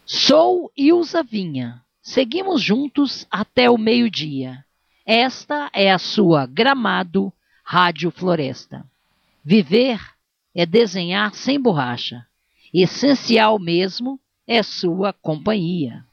Sou Ilza Vinha. Seguimos juntos até o meio-dia. Esta é a sua Gramado Rádio Floresta. Viver é desenhar sem borracha. Essencial mesmo é sua companhia.